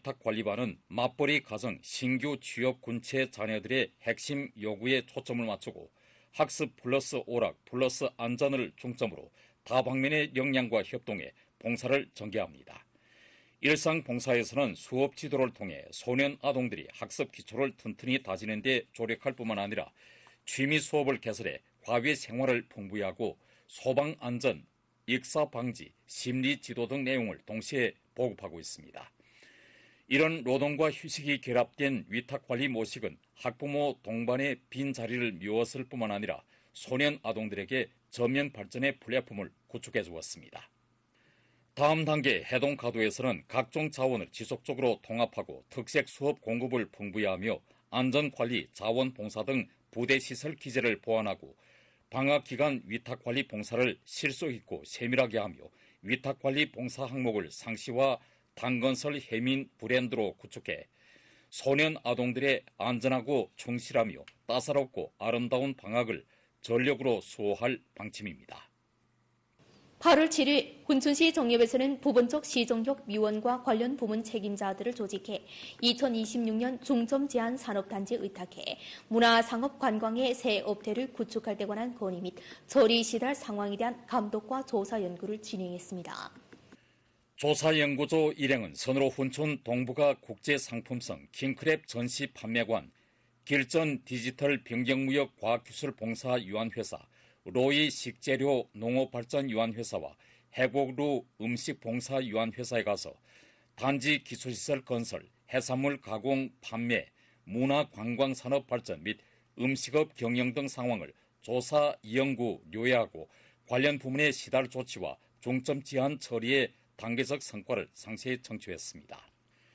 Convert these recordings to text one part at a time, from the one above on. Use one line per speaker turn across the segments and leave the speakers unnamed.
위탁관리반은 맞벌이 가정 신규 취업 군체 자녀들의 핵심 요구에 초점을 맞추고 학습 플러스 오락 플러스 안전을 중점으로 다방면의 역량과 협동해 봉사를 전개합니다. 일상 봉사에서는 수업 지도를 통해 소년 아동들이 학습 기초를 튼튼히 다지는 데 조력할 뿐만 아니라 취미 수업을 개설해 과외 생활을 풍부히 하고 소방 안전, 익사 방지, 심리 지도 등 내용을 동시에 보급하고 있습니다. 이런 노동과 휴식이 결합된 위탁관리 모식은 학부모 동반의 빈자리를 메웠을 뿐만 아니라 소년 아동들에게 전면 발전의 플랫폼을 구축해 주었습니다. 다음 단계 해동가도에서는 각종 자원을 지속적으로 통합하고 특색 수업 공급을 풍부히 하며 안전관리, 자원봉사 등 부대시설 기재를 보완하고 방학기간 위탁관리 봉사를 실속 있고 세밀하게 하며 위탁관리 봉사 항목을 상시와 당건설 해민 브랜드로 구축해 소년 아동들의 안전하고 충실하며 따사롭고 아름다운 방학을 전력으로 수호할 방침입니다.
8월 7일 훈춘시 정읍에서는 부분적 시정局위원과 관련 부문 책임자들을 조직해 2026년 중점 제한 산업단지 의탁해 문화상업관광의 새 업태를 구축할 데 관한 건의 및 처리 시달 상황에 대한 감독과 조사 연구를 진행했습니다.
조사연구조 일행은 선으로 훈춘 동북아 국제상품성 킹크랩 전시 판매관, 길전 디지털 변경무역 과학기술봉사유한회사, 로이 식재료 농업발전유한회사와 해곡루 음식봉사유한회사에 가서 단지 기술시설 건설, 해산물 가공 판매, 문화관광산업 발전 및 음식업 경영 등 상황을 조사, 연구, 요약하고 관련 부문의 시달 조치와 중점 제한 처리의 단계적 성과를 상세히 청취했습니다.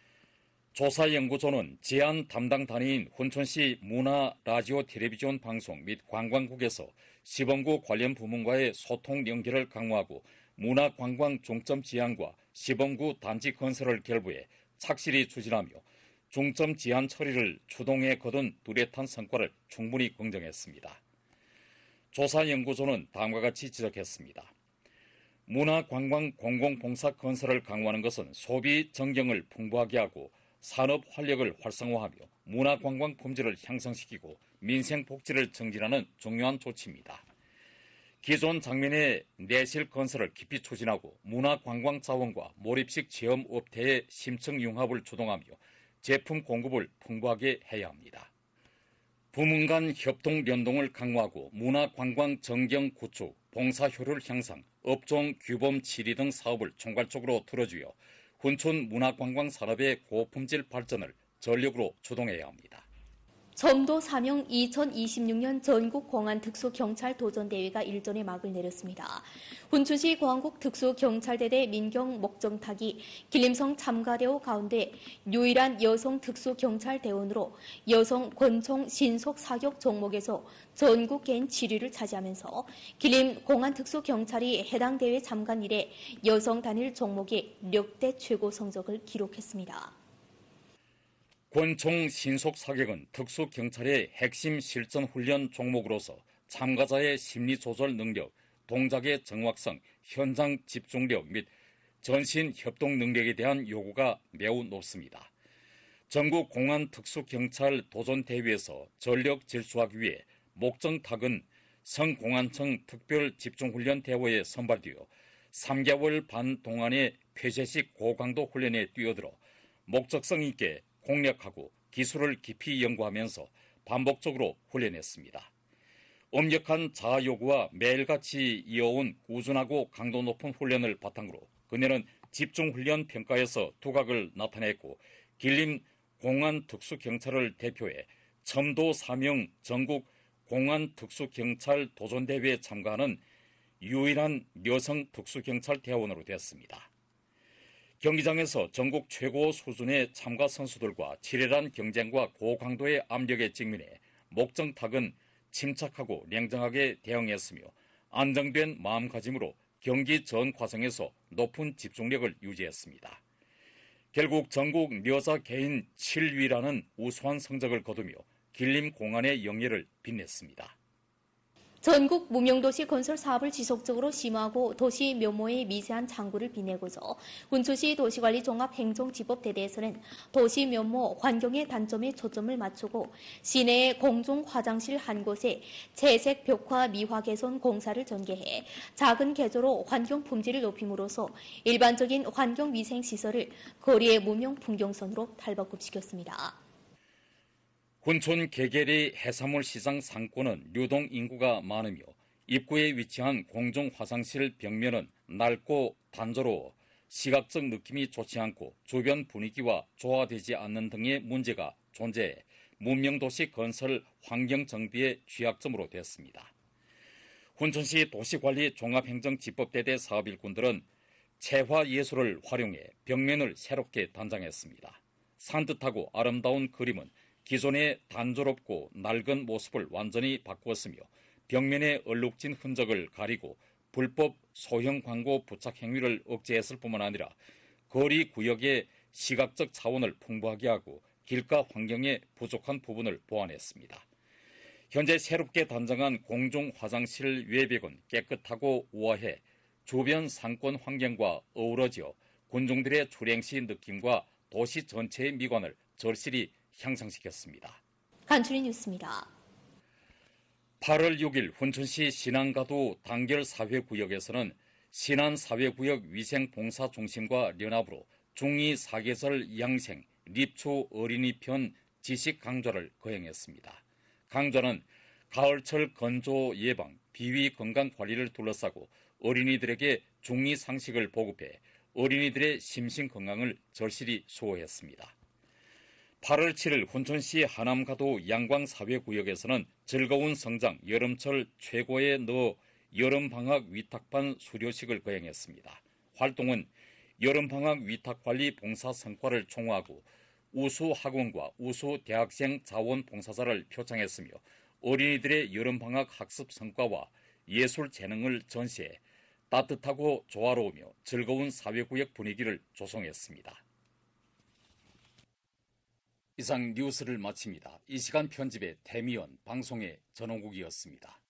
조사연구조는 제안 담당 단위인 훈천시 문화, 라디오, 텔레비전 방송 및 관광국에서 시범구 관련 부문과의 소통 연결을 강화하고 문화관광 중점 제안과 시범구 단지 건설을 결부해 착실히 추진하며 중점 제안 처리를 추동해 거둔 뚜렷한 성과를 충분히 긍정했습니다. 조사연구조는 다음과 같이 지적했습니다. 문화관광 공공봉사 건설을 강화하는 것은 소비 정경을 풍부하게 하고 산업 활력을 활성화하며 문화관광 품질을 향상시키고 민생 복지를 증진하는 중요한 조치입니다. 기존 장면의 내실 건설을 깊이 추진하고 문화관광 자원과 몰입식 체험 업태의 심층 융합을 주동하며 제품 공급을 풍부하게 해야 합니다. 부문 간 협동 연동을 강화하고 문화관광 정경 구축, 봉사 효율 향상, 업종 규범 치리 등 사업을 총괄적으로 틀어주어 훈춘 문화관광 산업의 고품질 발전을 전력으로 주동해야 합니다.
점도 사명 2026년 전국공안특수경찰 도전대회가 일전에 막을 내렸습니다. 훈춘시 공안국 특수경찰대대 민경 목정탁이 길림성 참가대원 가운데 유일한 여성 특수경찰대원으로 여성 권총 신속 사격 종목에서 전국 개인 7위를 차지하면서 길림 공안특수경찰이 해당 대회 참관 이래 여성 단일 종목의 역대 최고 성적을 기록했습니다.
권총 신속 사격은 특수경찰의 핵심 실전 훈련 종목으로서 참가자의 심리 조절 능력, 동작의 정확성, 현장 집중력 및 전신 협동 능력에 대한 요구가 매우 높습니다. 전국 공안 특수경찰 도전대회에서 전력 질주하기 위해 목정탁은 성공안청 특별 집중훈련 대회에 선발되어 3개월 반 동안의 폐쇄식 고강도 훈련에 뛰어들어 목적성 있게 공략하고 기술을 깊이 연구하면서 반복적으로 훈련했습니다. 엄격한 자아 요구와 매일같이 이어온 꾸준하고 강도 높은 훈련을 바탕으로 그녀는 집중훈련 평가에서 두각을 나타냈고 길림 공안특수경찰을 대표해 첨도 사명 전국 공안특수경찰 도전대회에 참가하는 유일한 여성 특수경찰 대원으로 됐습니다. 경기장에서 전국 최고 수준의 참가 선수들과 치열한 경쟁과 고강도의 압력에 직면해 목정탁은 침착하고 냉정하게 대응했으며 안정된 마음가짐으로 경기 전 과정에서 높은 집중력을 유지했습니다. 결국 전국 여자 개인 7위라는 우수한 성적을 거두며 길림 공안의 영예를 빛냈습니다.
전국 무명도시 건설 사업을 지속적으로 심화하고 도시 묘모의 미세한 창구를 빛내고자 훈춘시 도시관리 종합행정지법대대에서는 도시 묘모 환경의 단점에 초점을 맞추고 시내의 공중 화장실 한 곳에 채색 벽화 미화 개선 공사를 전개해 작은 개조로 환경 품질을 높임으로써 일반적인 환경 위생 시설을 거리의 무명 풍경선으로 탈바꿈시켰습니다.
훈촌 개계리 해산물 시장 상권은 유동 인구가 많으며 입구에 위치한 공중 화장실 벽면은 낡고 단조로워 시각적 느낌이 좋지 않고 주변 분위기와 조화되지 않는 등의 문제가 존재해 문명도시 건설 환경 정비의 취약점으로 됐습니다. 훈촌시 도시관리 종합행정지법대대 사업 일꾼들은 채화 예술을 활용해 벽면을 새롭게 단장했습니다. 산뜻하고 아름다운 그림은 기존의 단조롭고 낡은 모습을 완전히 바꾸었으며 벽면의 얼룩진 흔적을 가리고 불법 소형 광고 부착 행위를 억제했을 뿐만 아니라 거리 구역의 시각적 차원을 풍부하게 하고 길가 환경의 부족한 부분을 보완했습니다. 현재 새롭게 단장한 공중 화장실 외벽은 깨끗하고 우아해 주변 상권 환경과 어우러져 군중들의 출행 시 느낌과 도시 전체의 미관을 절실히 향상시켰습니다.
간추린 뉴스입니다.
8월 6일 훈춘시 신안가도 단결사회구역에서는 신안사회구역 위생봉사중심과 연합으로 중2 사계절 양생 립초 어린이 편 지식 강좌를 거행했습니다. 강좌는 가을철 건조 예방, 비위 건강 관리를 둘러싸고 어린이들에게 중2 상식을 보급해 어린이들의 심신 건강을 절실히 수호했습니다. 8월 7일 훈천시 하남가도 양광사회구역에서는 즐거운 성장 여름철 최고의 너 여름방학 위탁반 수료식을 거행했습니다. 활동은 여름방학 위탁관리 봉사 성과를 총화하고 우수 학원과 우수 대학생 자원 봉사자를 표창했으며 어린이들의 여름방학 학습 성과와 예술 재능을 전시해 따뜻하고 조화로우며 즐거운 사회구역 분위기를 조성했습니다. 이상 뉴스를 마칩니다. 이 시간 편집의 태미연, 방송의 전원국이었습니다.